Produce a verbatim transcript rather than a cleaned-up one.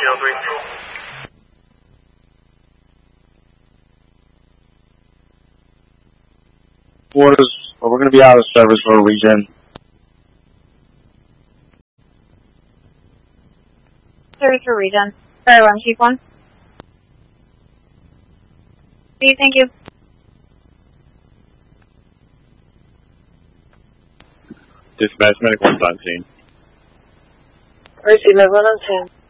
oh three. Waters, well, we're going to be out of service for a region. Service for region. Sorry, one, Chief one. See, thank you. Dispatch medical on scene. Receive medical on scene.